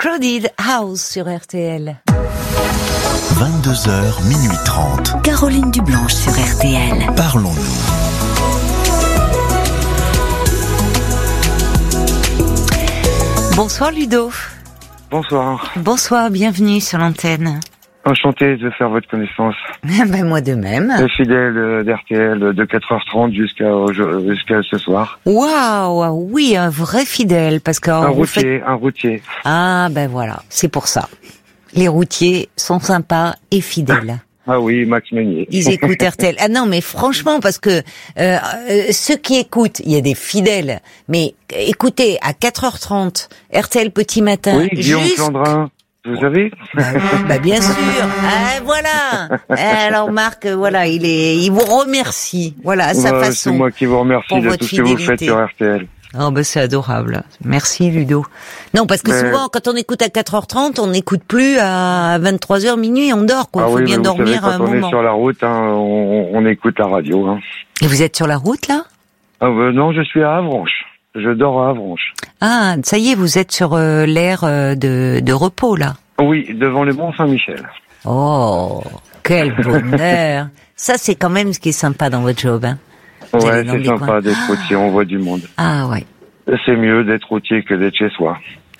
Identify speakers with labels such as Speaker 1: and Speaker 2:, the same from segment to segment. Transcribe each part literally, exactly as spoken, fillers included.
Speaker 1: Crowded House sur R T L.
Speaker 2: vingt-deux heures, minuit trente.
Speaker 3: Caroline Dublanche sur R T L.
Speaker 2: Parlons-nous.
Speaker 1: Bonsoir Ludo.
Speaker 4: Bonsoir.
Speaker 1: Bonsoir, bienvenue sur l'antenne.
Speaker 4: Enchanté de faire votre connaissance.
Speaker 1: Ben moi de même.
Speaker 4: Le fidèle d'R T L de quatre heures trente jusqu'à jusqu'à ce soir.
Speaker 1: Waouh, oui, un vrai fidèle parce que
Speaker 4: un routier,
Speaker 1: fait...
Speaker 4: un routier.
Speaker 1: Ah ben voilà, c'est pour ça. Les routiers sont sympas et fidèles.
Speaker 4: Ah oui, Max Meunier.
Speaker 1: Ils écoutent R T L. Ah non, mais franchement, parce que euh, euh, ceux qui écoutent, il y a des fidèles, mais écoutez, à quatre heures trente, R T L Petit Matin...
Speaker 4: Oui, Guillaume
Speaker 1: jusqu'...
Speaker 4: Flandrin, vous savez
Speaker 1: bah, bah bien sûr. Ah, voilà. Alors Marc, voilà, il est, il vous remercie. Voilà, à sa
Speaker 4: bah,
Speaker 1: façon.
Speaker 4: C'est moi qui vous remercie de
Speaker 1: votre
Speaker 4: tout ce que vous faites
Speaker 1: fidélité.
Speaker 4: sur R T L.
Speaker 1: Oh ben c'est adorable. Merci Ludo. Non, parce que
Speaker 4: mais...
Speaker 1: souvent quand on écoute à quatre heures trente, on n'écoute plus à vingt-trois heures minuit, on dort quoi. Il
Speaker 4: ah
Speaker 1: faut
Speaker 4: oui,
Speaker 1: bien
Speaker 4: vous
Speaker 1: dormir
Speaker 4: savez,
Speaker 1: un
Speaker 4: quand on
Speaker 1: moment.
Speaker 4: est sur la route, hein, on, on écoute la radio. Hein.
Speaker 1: Et vous êtes sur la route là ?
Speaker 4: Ah bah, non, je suis à Avranches. Je dors à Avranches.
Speaker 1: Ah, ça y est, vous êtes sur euh, l'aire euh, de, de repos là.
Speaker 4: Oui, devant le Mont Saint-Michel.
Speaker 1: Oh, quel bonheur. Ça c'est quand même ce qui est sympa dans votre job. Hein. Vous
Speaker 4: Ouais, c'est sympa coins. d'être routier, on voit du monde.
Speaker 1: Ah ouais.
Speaker 4: C'est mieux d'être routier que d'être chez soi.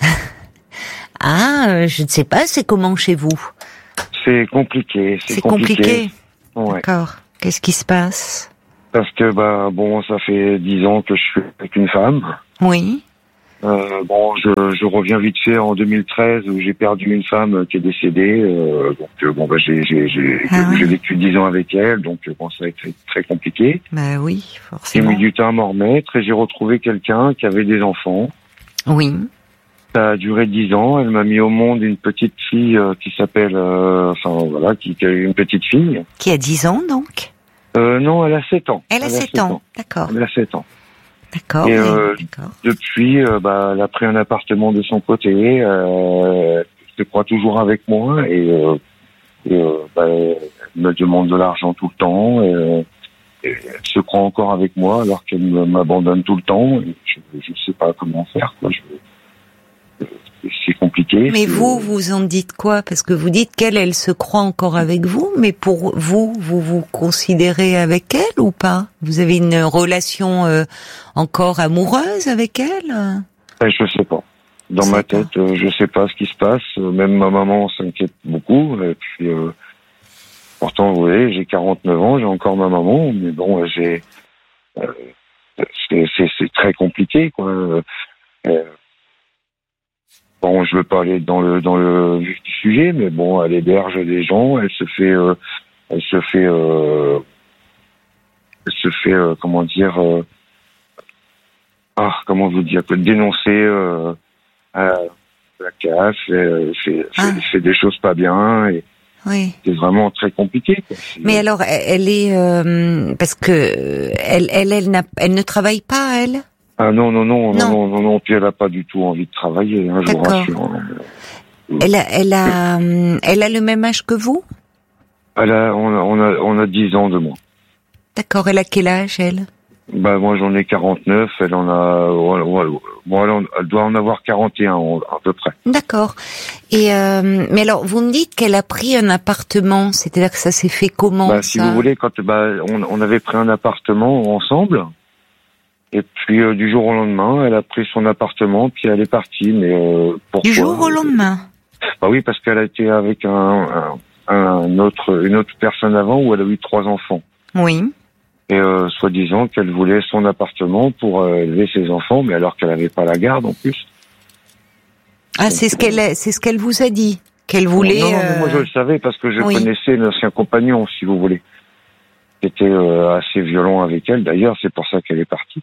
Speaker 1: Ah, euh, je ne sais pas, c'est comment chez vous ?
Speaker 4: C'est compliqué. C'est,
Speaker 1: c'est
Speaker 4: compliqué.
Speaker 1: compliqué.
Speaker 4: Ouais.
Speaker 1: D'accord. Qu'est-ce qui se passe ?
Speaker 4: Parce que bah bon, ça fait dix ans que je suis avec une femme.
Speaker 1: Oui.
Speaker 4: Euh, bon, je, je reviens vite fait en deux mille treize où j'ai perdu une femme qui est décédée. Euh, donc euh, bon bah j'ai j'ai j'ai,
Speaker 1: ah
Speaker 4: j'ai
Speaker 1: oui.
Speaker 4: vécu dix ans avec elle, donc bon ça a été très compliqué.
Speaker 1: Bah oui,
Speaker 4: J'ai
Speaker 1: forcément.
Speaker 4: mis du temps à m'en remettre et j'ai retrouvé quelqu'un qui avait des enfants.
Speaker 1: Oui.
Speaker 4: Ça a duré dix ans. Elle m'a mis au monde une petite fille euh, qui s'appelle, euh, enfin voilà, qui, qui a une petite fille.
Speaker 1: Qui a dix ans donc ?
Speaker 4: Euh, non, elle a sept ans.
Speaker 1: Elle a sept ans. D'accord.
Speaker 4: Elle a sept ans.
Speaker 1: D'accord.
Speaker 4: Et
Speaker 1: oui,
Speaker 4: euh,
Speaker 1: d'accord.
Speaker 4: depuis, euh, bah, elle a pris un appartement de son côté. Euh, elle se croit toujours avec moi et, euh, et euh, bah, elle me demande de l'argent tout le temps. Et, et elle se croit encore avec moi alors qu'elle m'abandonne tout le temps. Et je ne sais pas comment faire. Quoi. Je, c'est compliqué.
Speaker 1: Mais
Speaker 4: c'est...
Speaker 1: vous, vous en dites quoi ? Parce que vous dites qu'elle, elle se croit encore avec vous, mais pour vous, vous vous considérez avec elle ou pas ? Vous avez une relation euh, encore amoureuse avec elle ?
Speaker 4: Et je sais pas. Dans
Speaker 1: je
Speaker 4: ma
Speaker 1: sais
Speaker 4: tête,
Speaker 1: pas.
Speaker 4: euh, je sais pas ce qui se passe. Même ma maman s'inquiète beaucoup. Et puis, euh, pourtant, vous voyez, j'ai quarante-neuf ans, j'ai encore ma maman, mais bon, j'ai, euh, c'est, c'est, c'est très compliqué, quoi. Euh, Bon, je veux pas aller dans le dans le vif du sujet, mais bon, elle héberge des gens, elle se fait, euh, elle se fait, euh, elle se fait, euh, comment dire, euh, ah, comment vous dire, dénoncer euh, à la C A F, elle fait,
Speaker 1: Ah.
Speaker 4: fait, fait des choses pas bien, et
Speaker 1: Oui.
Speaker 4: c'est vraiment très compliqué. Quoi. C'est,
Speaker 1: Mais alors, elle est euh, parce que elle, elle, elle, n'a, elle ne travaille pas, elle.
Speaker 4: Ah non, non, non,
Speaker 1: Non.
Speaker 4: non, non, non, non, puis elle a pas du tout envie de travailler, hein, je vous
Speaker 1: D'accord.
Speaker 4: rassure. hein.
Speaker 1: Elle a, elle a, euh, elle a le même âge que vous.
Speaker 4: Elle a, on a, on a, on a dix ans de moins.
Speaker 1: D'accord. Elle a quel âge, elle ?
Speaker 4: Bah moi j'en ai quarante-neuf, elle en a, ouais, ouais, bon, elle, en, elle doit en avoir quarante et un à peu près.
Speaker 1: D'accord. Et euh, mais alors, vous me dites qu'elle a pris un appartement, c'est-à-dire que ça s'est fait comment
Speaker 4: Bah
Speaker 1: ça
Speaker 4: si vous voulez, quand bah on, on avait pris un appartement ensemble, et puis euh, du jour au lendemain, elle a pris son appartement, puis elle est partie. Mais euh, pourquoi ?
Speaker 1: Du jour au lendemain.
Speaker 4: Bah oui, parce qu'elle a été avec un, un, un autre, une autre personne avant où elle a eu trois enfants.
Speaker 1: Oui.
Speaker 4: Et euh, soi-disant qu'elle voulait son appartement pour euh, élever ses enfants, mais alors qu'elle n'avait pas la garde en plus.
Speaker 1: Ah, c'est ce qu'elle, c'est ce qu'elle vous a dit, qu'elle voulait.
Speaker 4: Non, non, mais
Speaker 1: euh...
Speaker 4: moi je le savais parce que je
Speaker 1: oui.
Speaker 4: connaissais l'ancien compagnon, si vous voulez. C'était euh, assez violent avec elle. D'ailleurs, c'est pour ça qu'elle est partie.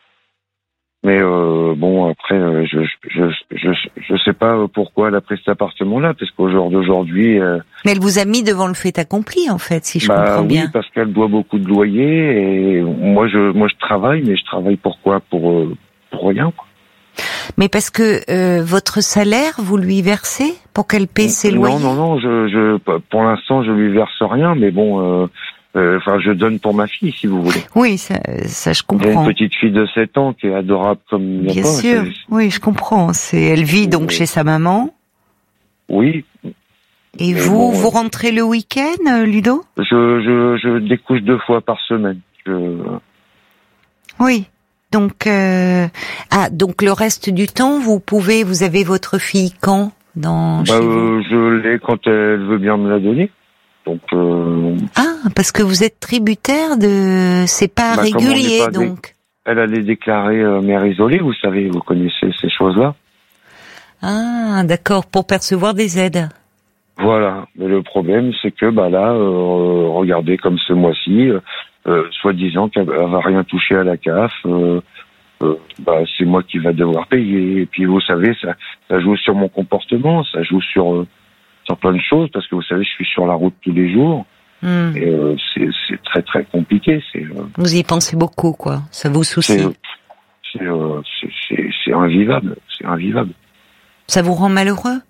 Speaker 4: Mais euh, bon, après, euh, je, je je je sais pas pourquoi elle a pris cet appartement-là, parce qu'au jour d'aujourd'hui. Euh,
Speaker 1: Mais elle vous a mis devant le fait accompli, en fait, si je
Speaker 4: bah,
Speaker 1: comprends
Speaker 4: oui,
Speaker 1: bien.
Speaker 4: parce qu'elle doit beaucoup de loyer et moi je moi je travaille, mais je travaille pourquoi pour euh, pour rien. Quoi.
Speaker 1: Mais parce que euh, votre salaire, vous lui versez pour qu'elle paie ses
Speaker 4: non,
Speaker 1: loyers.
Speaker 4: Non, non, non. Je je pour l'instant je lui verse rien, mais bon. Euh, Enfin, euh, je donne pour ma fille, si vous voulez.
Speaker 1: Oui, ça, ça je comprends.
Speaker 4: J'ai une petite fille de sept ans qui est adorable comme il n'y a
Speaker 1: Bien
Speaker 4: pas.
Speaker 1: sûr,
Speaker 4: c'est...
Speaker 1: oui, je comprends. C'est, elle vit donc
Speaker 4: oui.
Speaker 1: chez sa maman.
Speaker 4: Oui.
Speaker 1: Et
Speaker 4: Mais
Speaker 1: vous,
Speaker 4: bon,
Speaker 1: vous
Speaker 4: euh,
Speaker 1: rentrez le week-end, Ludo?
Speaker 4: Je, je, je découche deux fois par semaine. Je...
Speaker 1: Oui. Donc, euh... ah, donc le reste du temps, vous pouvez, vous avez votre fille quand dans
Speaker 4: Bah,
Speaker 1: chez vous?
Speaker 4: euh, je l'ai quand elle veut bien me la donner. Donc, euh,
Speaker 1: Ah, parce que vous êtes tributaire de, c'est pas
Speaker 4: Bah, comme on
Speaker 1: régulier,
Speaker 4: n'est pas dé-
Speaker 1: donc.
Speaker 4: elle allait déclarer euh, mère isolée, vous savez, vous connaissez ces choses-là.
Speaker 1: Ah, d'accord, pour percevoir des aides.
Speaker 4: Voilà. Mais le problème, c'est que bah là, euh, regardez comme ce mois-ci, euh, euh, soi-disant qu'elle elle va rien toucher à la C A F. Euh, euh, bah, c'est moi qui va devoir payer. Et puis vous savez, ça, ça joue sur mon comportement, ça joue sur euh, sur plein de choses parce que vous savez, je suis sur la route tous les jours.
Speaker 1: Hmm.
Speaker 4: Et euh, c'est c'est très très compliqué. C'est euh,
Speaker 1: Vous y pensez beaucoup, quoi. Ça vous soucie.
Speaker 4: c'est c'est euh, c'est c'est c'est invivable. C'est invivable.
Speaker 1: Ça vous rend malheureux?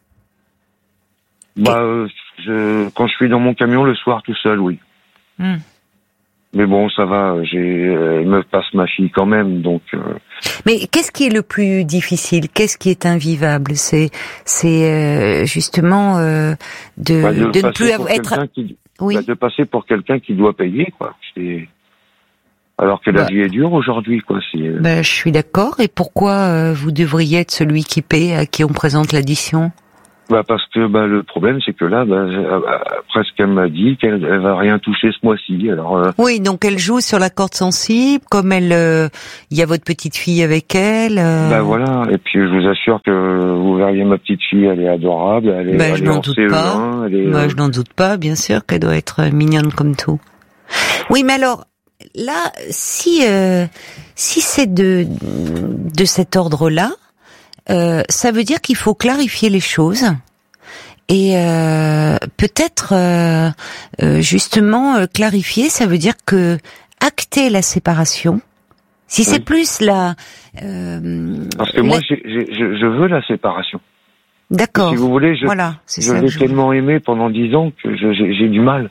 Speaker 4: Bah, euh, je, quand je suis dans mon camion le soir tout seul, oui.
Speaker 1: Hmm.
Speaker 4: Mais bon, ça va. J'ai, euh, elle me passe ma fille quand même, donc. Euh,
Speaker 1: Mais qu'est-ce qui est le plus difficile? Qu'est-ce qui est invivable? C'est, c'est euh, justement euh, de,
Speaker 4: bah, de,
Speaker 1: de ne
Speaker 4: passer
Speaker 1: plus
Speaker 4: pour
Speaker 1: être.
Speaker 4: quelqu'un Qui,
Speaker 1: Oui.
Speaker 4: bah, de passer pour quelqu'un qui doit payer, quoi. C'est, alors que la
Speaker 1: Bah.
Speaker 4: vie est dure aujourd'hui, quoi. C'est. euh,
Speaker 1: Ben, je suis d'accord. Et pourquoi euh, vous devriez être celui qui paie, à qui on présente l'addition?
Speaker 4: Bah parce que bah le problème c'est que là, bah, après ce qu'elle m'a dit, qu'elle elle va rien toucher ce mois-ci. Alors. Euh,
Speaker 1: Oui, donc elle joue sur la corde sensible, comme elle, euh, il y a votre petite fille avec elle. Euh...
Speaker 4: Bah voilà. Et puis je vous assure que vous verriez ma petite fille, elle est adorable, elle est,
Speaker 1: Ben,
Speaker 4: elle
Speaker 1: je
Speaker 4: est
Speaker 1: n'en
Speaker 4: en
Speaker 1: doute
Speaker 4: C E un,
Speaker 1: pas.
Speaker 4: elle est.
Speaker 1: Moi,
Speaker 4: euh,
Speaker 1: je n'en doute pas, bien sûr qu'elle doit être mignonne comme tout. Oui, mais alors là, si euh, si c'est de de cet ordre-là, euh, ça veut dire qu'il faut clarifier les choses et euh, peut-être euh, euh, justement euh, clarifier. Ça veut dire que acter la séparation. Si c'est
Speaker 4: Oui.
Speaker 1: plus la. Euh,
Speaker 4: Parce que
Speaker 1: la-
Speaker 4: moi, j'ai, j'ai, je je veux la séparation.
Speaker 1: D'accord.
Speaker 4: Si vous voulez, je,
Speaker 1: Voilà, c'est
Speaker 4: je
Speaker 1: ça.
Speaker 4: l'ai
Speaker 1: que je-
Speaker 4: tellement aimé pendant dix ans que je, j'ai, j'ai du mal.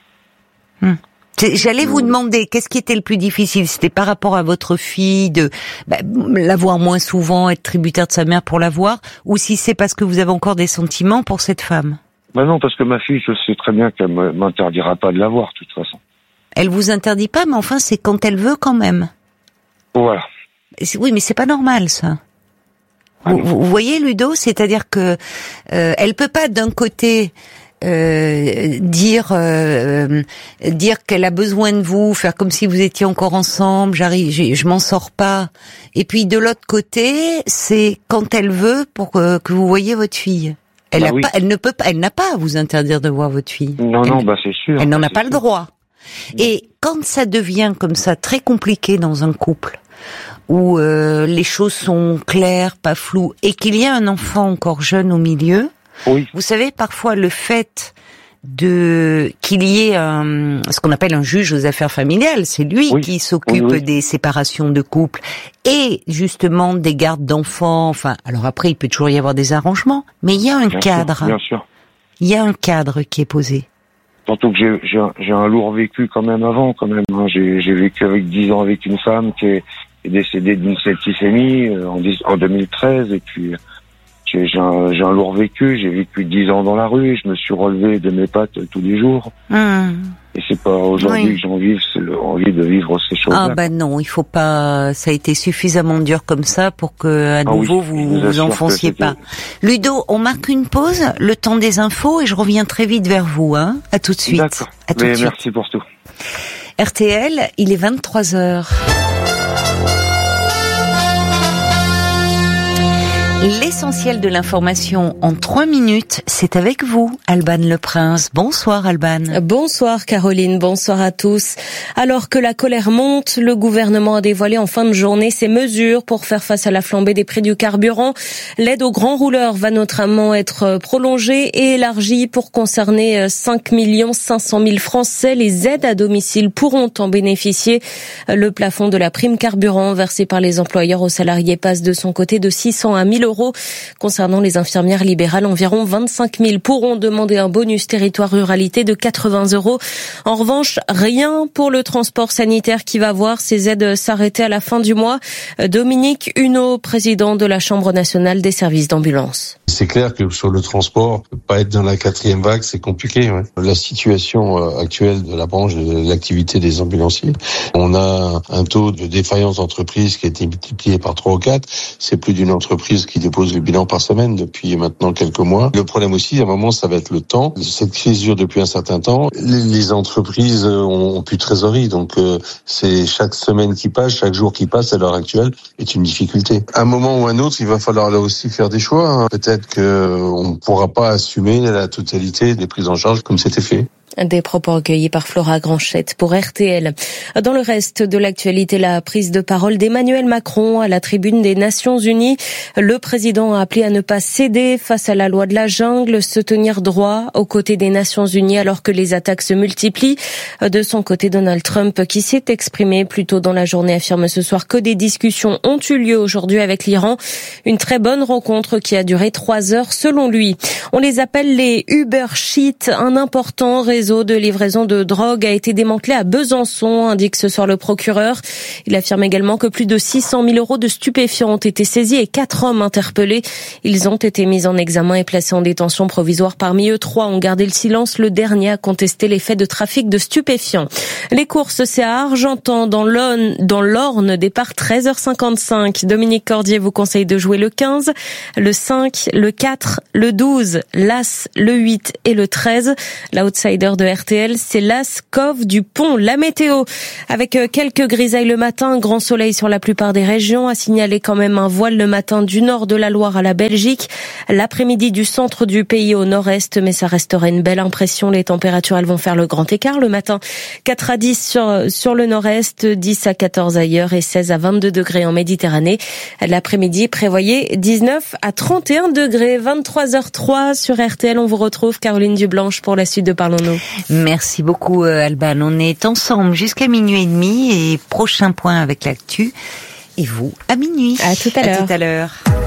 Speaker 1: C'est- J'allais vous
Speaker 4: Mm.
Speaker 1: demander, qu'est-ce qui était le plus difficile? C'était par rapport à votre fille, de bah, la voir moins souvent, être tributaire de sa mère pour la voir, ou si c'est parce que vous avez encore des sentiments pour cette femme?
Speaker 4: Bah non, parce que ma fille, je sais très bien qu'elle me- m'interdira pas de la voir, de toute façon.
Speaker 1: Elle vous interdit pas, mais enfin, c'est quand elle veut quand même.
Speaker 4: Voilà.
Speaker 1: Et c'est- Oui, mais c'est pas normal, ça.
Speaker 4: Ah
Speaker 1: Vous,
Speaker 4: non.
Speaker 1: vous voyez, Ludo, c'est-à-dire que euh, elle peut pas d'un côté euh, dire euh, dire qu'elle a besoin de vous, faire comme si vous étiez encore ensemble. J'arrive, j'ai- je m'en sors pas. Et puis de l'autre côté, c'est quand elle veut pour que, que vous voyez votre fille. Elle
Speaker 4: Bah
Speaker 1: a
Speaker 4: oui.
Speaker 1: pas, elle ne peut pas, elle n'a pas à vous interdire de voir votre fille.
Speaker 4: Non,
Speaker 1: Elle-
Speaker 4: non, bah c'est sûr.
Speaker 1: elle n'en a
Speaker 4: c'est
Speaker 1: pas le
Speaker 4: sûr.
Speaker 1: droit. Et quand ça devient comme ça très compliqué dans un couple, où euh, les choses sont claires, pas floues, et qu'il y a un enfant encore jeune au milieu,
Speaker 4: Oui.
Speaker 1: vous savez, parfois le fait de qu'il y ait un, ce qu'on appelle un juge aux affaires familiales, c'est lui
Speaker 4: Oui.
Speaker 1: qui s'occupe
Speaker 4: Oui, oui.
Speaker 1: des séparations de couple et justement des gardes d'enfants. Enfin, alors après, il peut toujours y avoir des arrangements, mais il y a un
Speaker 4: Bien
Speaker 1: cadre.
Speaker 4: sûr, bien sûr.
Speaker 1: Il y a un cadre qui est posé.
Speaker 4: Surtout que j'ai, j'ai, un- j'ai un lourd vécu quand même avant, quand même. hein. J'ai, j'ai vécu avec dix ans avec une femme qui est, est décédée d'une septicémie euh, en, dix- en deux mille treize, et puis j'ai, j'ai, un, j'ai un lourd vécu. J'ai vécu dix ans dans la rue. Je me suis relevé de mes pattes tous les jours.
Speaker 1: Hum.
Speaker 4: Et c'est pas aujourd'hui
Speaker 1: Oui.
Speaker 4: que j'ai envie, c'est le- envie de vivre ces choses-là.
Speaker 1: Ah ben non, il faut pas. Ça a été suffisamment dur comme ça pour que à
Speaker 4: Ah oui,
Speaker 1: nouveau
Speaker 4: je
Speaker 1: vous
Speaker 4: vous
Speaker 1: vous
Speaker 4: assure que
Speaker 1: enfonciez
Speaker 4: c'était-
Speaker 1: pas. Ludo, on marque une pause, le temps des infos, et je reviens très vite vers vous. Hein. À tout de suite.
Speaker 4: D'accord.
Speaker 1: À tout
Speaker 4: Mais
Speaker 1: de suite.
Speaker 4: merci pour tout.
Speaker 1: R T L, il est vingt-trois heures. L'essentiel de l'information en trois minutes, c'est avec vous, Alban Le Prince. Bonsoir, Alban.
Speaker 5: Bonsoir Caroline, bonsoir à tous. Alors que la colère monte, le gouvernement a dévoilé en fin de journée ses mesures pour faire face à la flambée des prix du carburant. L'aide aux grands rouleurs va notamment être prolongée et élargie pour concerner cinq millions cinq cent mille Français. Les aides à domicile pourront en bénéficier. Le plafond de la prime carburant versée par les employeurs aux salariés passe de son côté de six cents à mille euros euros. Concernant les infirmières libérales, environ vingt-cinq mille pourront demander un bonus territoire ruralité de quatre-vingts euros. En revanche, rien pour le transport sanitaire qui va voir ses aides s'arrêter à la fin du mois. Dominique Huneau, président de la Chambre nationale des services d'ambulance.
Speaker 6: C'est clair que sur le transport, pas être dans la quatrième vague, c'est compliqué. Ouais. La situation actuelle de la branche de l'activité des ambulanciers, on a un taux de défaillance d'entreprise qui a été multiplié par trois ou quatre. C'est plus d'une entreprise qui dépose le bilan par semaine depuis maintenant quelques mois. Le problème aussi, à un moment, ça va être le temps. Cette crise dure depuis un certain temps. Les entreprises ont plus de trésorerie, donc c'est chaque semaine qui passe, chaque jour qui passe à l'heure actuelle est une difficulté. À un moment ou un autre, il va falloir là aussi faire des choix. Hein. Peut-être qu'on ne pourra pas assumer la totalité des prises en charge comme c'était fait.
Speaker 5: Des propos recueillis par Flora Granchette pour R T L. Dans le reste de l'actualité, la prise de parole d'Emmanuel Macron à la tribune des Nations Unies. Le président a appelé à ne pas céder face à la loi de la jungle, se tenir droit aux côtés des Nations Unies alors que les attaques se multiplient. De son côté, Donald Trump, qui s'est exprimé plus tôt dans la journée, affirme ce soir que des discussions ont eu lieu aujourd'hui avec l'Iran. Une très bonne rencontre qui a duré trois heures selon lui. On les appelle les Uber Sheet, un important réseau de livraison de drogue a été démantelé à Besançon, indique ce soir le procureur. Il affirme également que plus de six cent mille euros de stupéfiants ont été saisis et quatre hommes interpellés. Ils ont été mis en examen et placés en détention provisoire. Parmi eux, trois ont gardé le silence. Le dernier a contesté les faits de trafic de stupéfiants. Les courses, c'est à Argentan, dans l'Orne, dans l'Orne, départ treize heures cinquante-cinq. Dominique Cordier vous conseille de jouer le quinze, le cinq, le quatre, le douze, l'As, le huit et le treize. L'outsider de R T L, c'est l'As Cove du Pont. La météo, avec quelques grisailles le matin, grand soleil sur la plupart des régions, a signalé quand même un voile le matin du nord de la Loire à la Belgique, l'après-midi du centre du pays au nord-est, mais ça restera une belle impression. Les températures, elles vont faire le grand écart le matin. quatre à dix sur, sur le nord-est, dix à quatorze ailleurs et seize à vingt-deux degrés en Méditerranée. L'après-midi, prévoyez dix-neuf à trente et un degrés. vingt-trois heures trois sur R T L. On vous retrouve, Caroline Dublanche, pour la suite de Parlons-nous.
Speaker 1: Merci beaucoup Alban. On est ensemble jusqu'à minuit et demi et prochain point avec l'actu. Et vous, à minuit.
Speaker 5: À tout à l'heure.
Speaker 1: À tout à l'heure.